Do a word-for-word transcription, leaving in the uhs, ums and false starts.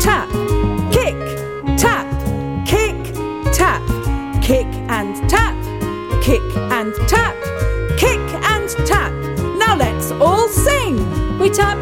tap. Kick, tap, kick, tap. Kick and tap, kick and tap, kick and tap. Now let's all sing. We tap,